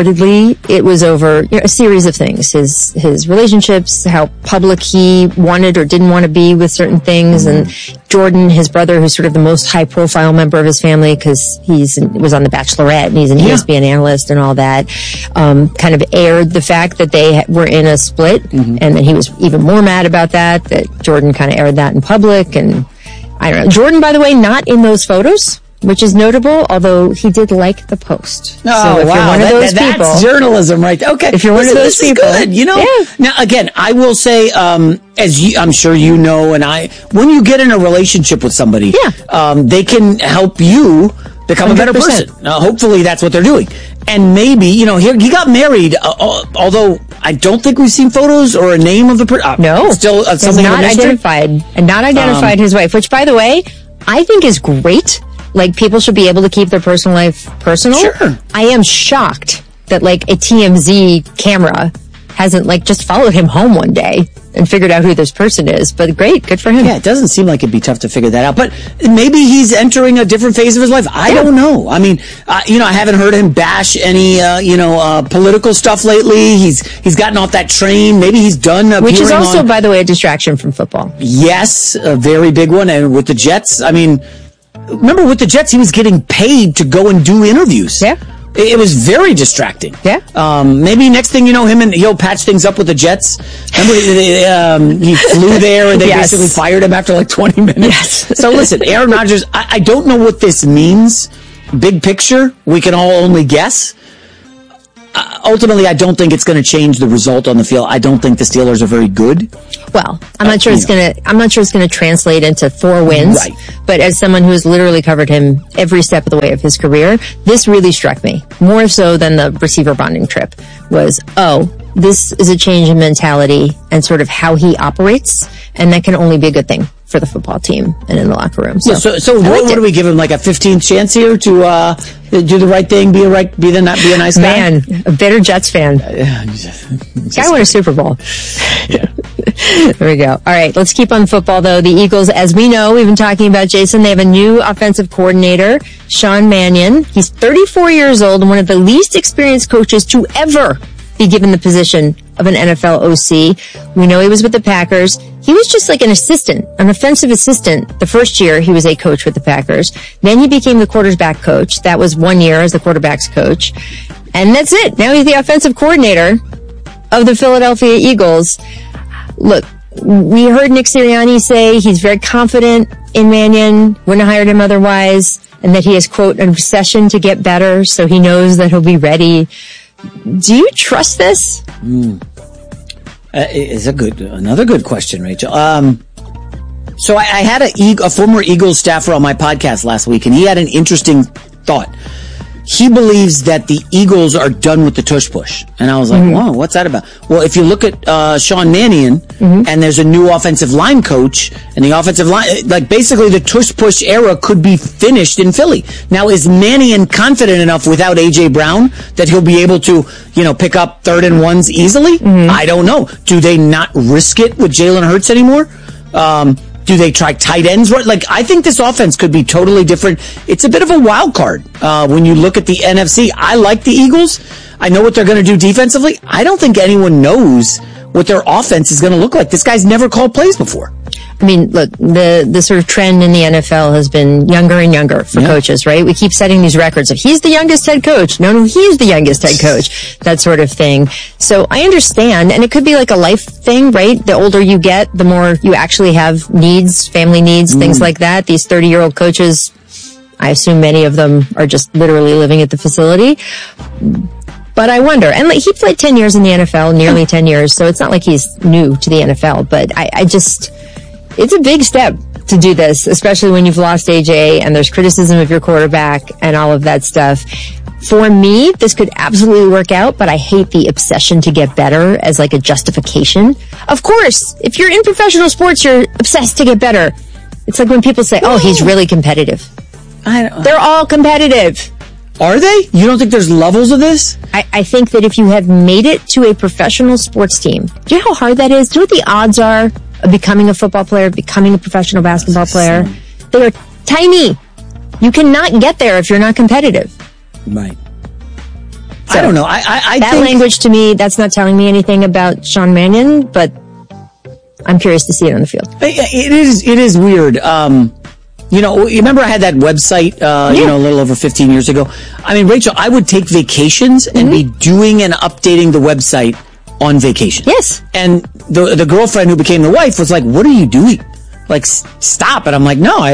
it was over a series of things. His relationships, how public he wanted or didn't want to be with certain things, and Jordan, his brother, who's sort of the most high-profile member of his family because was on The Bachelorette and he's an ESPN analyst and all that, kind of aired the fact that they were in a split, and that he was even more mad about that Jordan kind of aired that in public, and I don't know. Jordan, by the way, not in those photos, which is notable, although he did like the post. Oh, so wow. That's journalism right there. Okay. If you're one of those people. This is good. Now, again, I will say, I'm sure you know, when you get in a relationship with somebody, they can help you become 100%. A better person. Hopefully that's what they're doing. And maybe, he got married, although I don't think we've seen photos or a name of the person. No. Still something not identified his wife, which, by the way, I think is great. People should be able to keep their personal life personal. Sure. I am shocked that, a TMZ camera hasn't like just followed him home one day and figured out who this person is. But great, good for him. Yeah, it doesn't seem like it'd be tough to figure that out. But maybe he's entering a different phase of his life. I don't know. I mean, I haven't heard him bash any, political stuff lately. He's gotten off that train. Maybe he's done. Which is also, by the way, a distraction from football. Yes, a very big one. And with the Jets, I mean, remember with the Jets, he was getting paid to go and do interviews. Yeah. It was very distracting. Yeah. Maybe next thing you know, he'll patch things up with the Jets. Remember, he flew there and they basically fired him after like 20 minutes. Yes. So listen, Aaron Rodgers, I don't know what this means. Big picture, we can all only guess. Ultimately, I don't think it's going to change the result on the field. I don't think the Steelers are very good. Well, I'm not sure it's going to translate into 4 wins. Right. But as someone who has literally covered him every step of the way of his career, this really struck me more so than the receiver bonding trip. This is a change in mentality and sort of how he operates, and that can only be a good thing for the football team and in the locker room. So what do we give him, like a 15th chance here to do the right thing, be a nice guy? Man, a bitter Jets fan. Guy won a Super Bowl. Yeah. There we go. All right, let's keep on football, though. The Eagles, as we know, we've been talking about, Jason, they have a new offensive coordinator, Sean Mannion. He's 34 years old and one of the least experienced coaches to ever be given the position of an NFL OC. We know he was with the Packers. He was just like an assistant, an offensive assistant. The first year he was a coach with the Packers. Then he became the quarterback coach. That was 1 year as the quarterback's coach. And that's it. Now he's the offensive coordinator of the Philadelphia Eagles. Look, we heard Nick Sirianni say he's very confident in Mannion, wouldn't have hired him otherwise, and that he has, quote, an obsession to get better, so he knows that he'll be ready. Do you trust this? Is another good question, Rachel. So I had a former Eagles staffer on my podcast last week, and he had an interesting thought. He believes that the Eagles are done with the tush push. And I was like, whoa, what's that about? Well, if you look at Sean Mannion, and there's a new offensive line coach, and the offensive line, like basically the tush push era could be finished in Philly. Now, is Mannion confident enough without A.J. Brown that he'll be able to, pick up 3rd and 1s easily? I don't know. Do they not risk it with Jalen Hurts anymore? Do they try tight ends? Like, I think this offense could be totally different. It's a bit of a wild card when you look at the NFC. I like the Eagles. I know what they're going to do defensively. I don't think anyone knows what their offense is going to look like. This guy's never called plays before. I mean, look, the sort of trend in the NFL has been younger and younger for coaches, right? We keep setting these records of he's the youngest head coach. No, he's the youngest head coach. That sort of thing. So I understand, and it could be like a life thing, right? The older you get, the more you actually have needs, family needs, things like that. These 30-year-old coaches, I assume many of them are just literally living at the facility. But I wonder, and like, he played 10 years in the NFL, nearly 10 years, so it's not like he's new to the NFL, but it's a big step to do this, especially when you've lost AJ and there's criticism of your quarterback and all of that stuff. For me, this could absolutely work out, but I hate the obsession to get better as like a justification. Of course, if you're in professional sports, you're obsessed to get better. It's like when people say, oh, he's really competitive. They're all competitive. Are they? You don't think there's levels of this? I think that if you have made it to a professional sports team, do you know how hard that is? Do you know what the odds are of becoming a football player, becoming a professional basketball player? They are tiny. You cannot get there if you're not competitive. Right. So, I don't know. I that think language to me, that's not telling me anything about Sean Mannion, but I'm curious to see it on the field. It is weird. You remember I had that website, a little over 15 years ago? I mean, Rachel, I would take vacations and be doing and updating the website on vacation. Yes. And the girlfriend who became the wife was like, what are you doing? Like, stop. And I'm like, no,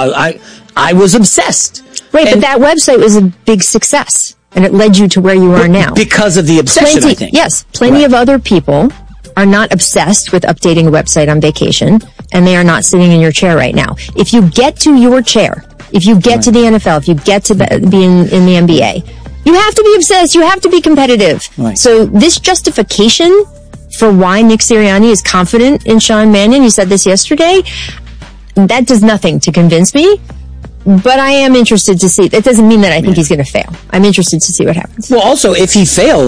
I was obsessed. Right, but that website was a big success, and it led you to where you are now. Because of the obsession, I think. Yes, plenty of other people are not obsessed with updating a website on vacation, and they are not sitting in your chair right now. If you get to your chair, if you get to the NFL, if you get to be in the NBA, you have to be obsessed, you have to be competitive. Right. So this justification for why Nick Sirianni is confident in Sean Mannion, you said this yesterday, that does nothing to convince me. But I am interested to see. That doesn't mean that I think he's going to fail. I'm interested to see what happens. Well, also, if he fails,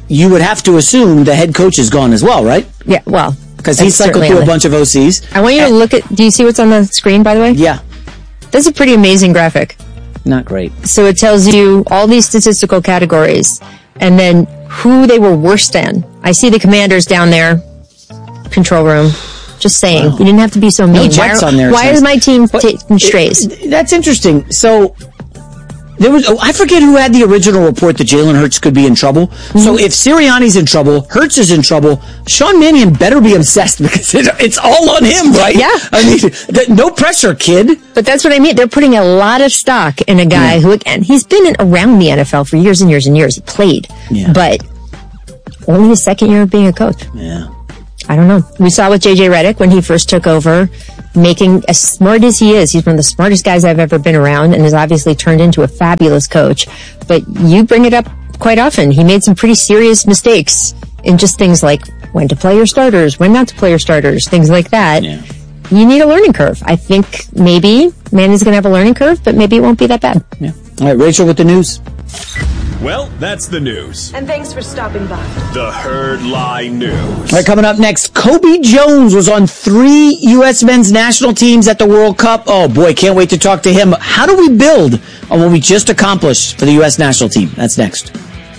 you would have to assume the head coach is gone as well, right? Yeah, well. Because he cycled through a bunch of OCs. I want you to look at, do you see what's on the screen, by the way? Yeah. That's a pretty amazing graphic. Not great. So it tells you all these statistical categories and then who they were worst in. I see the Commanders down there, control room. Just saying. Wow. You didn't have to be so mean. No Jets on there. Why is my team taking strays? That's interesting. So there was, I forget who had the original report that Jalen Hurts could be in trouble. Mm-hmm. So if Sirianni's in trouble, Hurts is in trouble, Sean Mannion better be obsessed because it's all on him, right? Yeah. I mean, no pressure, kid. But that's what I mean. They're putting a lot of stock in a guy who, again, he's been around the NFL for years and years and years. He played. Yeah. But only his second year of being a coach. Yeah. I don't know. We saw with J.J. Redick when he first took over, making, as smart as he is, he's one of the smartest guys I've ever been around and has obviously turned into a fabulous coach. But you bring it up quite often. He made some pretty serious mistakes in just things like when to play your starters, when not to play your starters, things like that. Yeah. You need a learning curve. I think maybe Manny's going to have a learning curve, but maybe it won't be that bad. Yeah. All right, Rachel with the news. Well, that's the news. And thanks for stopping by. The Herd Lie News. All right, coming up next, Kobe Jones was on 3 U.S. men's national teams at the World Cup. Oh, boy, can't wait to talk to him. How do we build on what we just accomplished for the U.S. national team? That's next.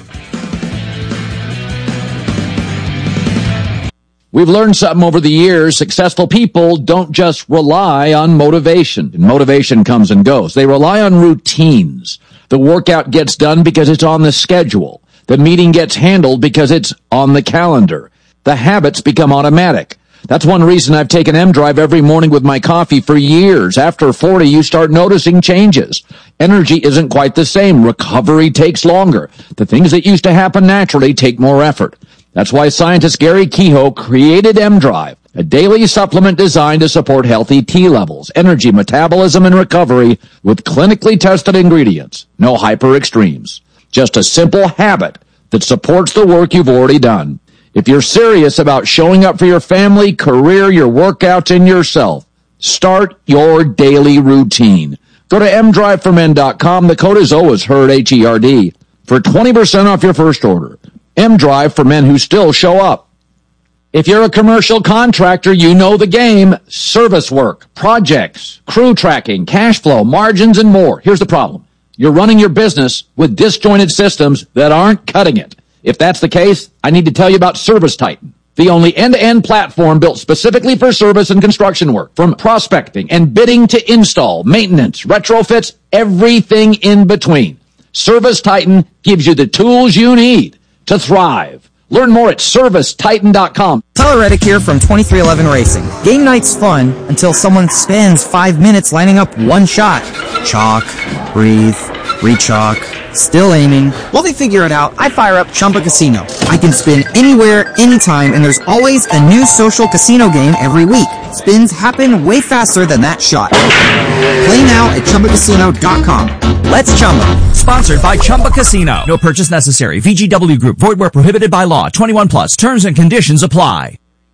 We've learned something over the years. Successful people don't just rely on motivation. Motivation comes and goes. They rely on routines. The workout gets done because it's on the schedule. The meeting gets handled because it's on the calendar. The habits become automatic. That's one reason I've taken M-Drive every morning with my coffee for years. After 40, you start noticing changes. Energy isn't quite the same. Recovery takes longer. The things that used to happen naturally take more effort. That's why scientist Gary Kehoe created M-Drive, a daily supplement designed to support healthy T levels, energy, metabolism, and recovery with clinically tested ingredients. No hyper extremes. Just a simple habit that supports the work you've already done. If you're serious about showing up for your family, career, your workouts, and yourself, start your daily routine. Go to mdriveformen.com. The code is always HERD, H-E-R-D, for 20% off your first order. M-Drive for men who still show up. If you're a commercial contractor, you know the game. Service work, projects, crew tracking, cash flow, margins, and more. Here's the problem. You're running your business with disjointed systems that aren't cutting it. If that's the case, I need to tell you about ServiceTitan, the only end-to-end platform built specifically for service and construction work. From prospecting and bidding to install, maintenance, retrofits, everything in between. ServiceTitan gives you the tools you need to thrive. Learn more at ServiceTitan.com. Tyler Reddick here from 2311 Racing. Game night's fun until someone spends 5 minutes lining up one shot. Chalk, breathe, re-chalk, still aiming. While they figure it out, I fire up Chumba Casino. I can spin anywhere, anytime, and there's always a new social casino game every week. Spins happen way faster than that shot. Play now at ChumbaCasino.com. Let's Chumba. Sponsored by Chumba Casino. No purchase necessary. VGW Group. Void where prohibited by law. 21 plus. Terms and conditions apply.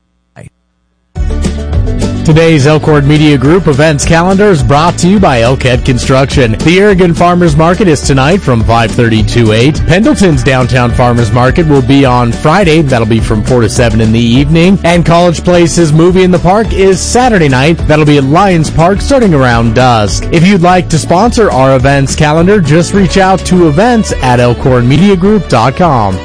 Today's Elkhorn Media Group events calendar is brought to you by Elkhead Construction. The Aragon Farmers Market is tonight from 5:30 to 8. Pendleton's Downtown Farmers Market will be on Friday. That'll be from 4 to 7 in the evening. And College Place's Movie in the Park is Saturday night. That'll be at Lions Park starting around dusk. If you'd like to sponsor our events calendar, just reach out to events@elkhornmediagroup.com.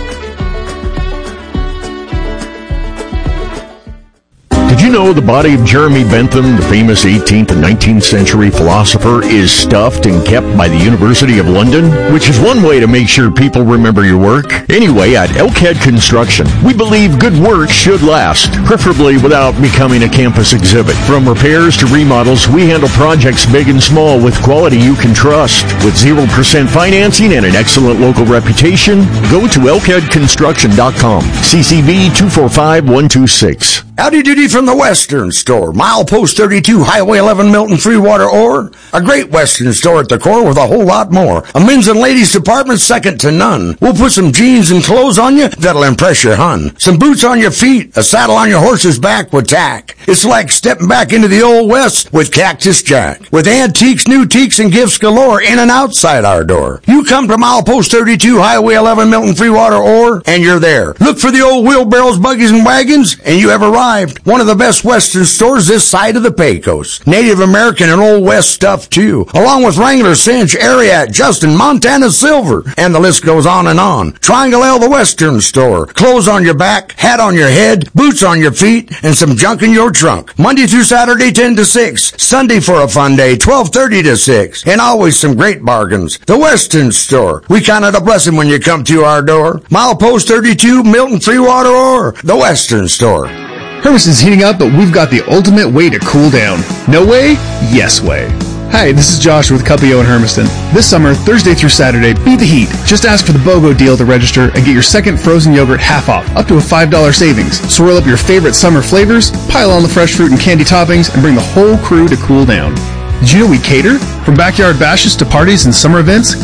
Did you know the body of Jeremy Bentham, the famous 18th and 19th century philosopher, is stuffed and kept by the University of London? Which is one way to make sure people remember your work. Anyway, at Elkhead Construction, we believe good work should last, preferably without becoming a campus exhibit. From repairs to remodels, we handle projects big and small with quality you can trust. With 0% financing and an excellent local reputation, go to elkheadconstruction.com. CCB 245126. Howdy doody from the Western Store. Milepost 32, Highway 11, Milton, Freewater, Ore. A great Western store at the core with a whole lot more. A men's and ladies department second to none. We'll put some jeans and clothes on you that'll impress your hun. Some boots on your feet, a saddle on your horse's back with tack. It's like stepping back into the Old West with Cactus Jack. With antiques, new teaks, and gifts galore in and outside our door. You come to Milepost 32, Highway 11, Milton, Freewater, Ore, and you're there. Look for the old wheelbarrows, buggies, and wagons, and you have arrived. One of the best Western stores this side of the Pecos. Native American and Old West stuff, too. Along with Wrangler, Cinch, Ariat, Justin, Montana Silver. And the list goes on and on. Triangle L, the Western Store. Clothes on your back, hat on your head, boots on your feet, and some junk in your trunk. Monday through Saturday, 10 to 6. Sunday for a fun day, 12:30 to 6. And always some great bargains. The Western Store. We count it a blessing when you come to our door. Milepost 32, Milton, Freewater, or the Western Store. Hermiston's heating up, but we've got the ultimate way to cool down. No way? Yes way. Hi, this is Josh with Cuppio in Hermiston. This summer, Thursday through Saturday, beat the heat. Just ask for the BOGO deal to register and get your second frozen yogurt half off, up to a $5 savings. Swirl up your favorite summer flavors, pile on the fresh fruit and candy toppings, and bring the whole crew to cool down. Did you know we cater? From backyard bashes to parties and summer events,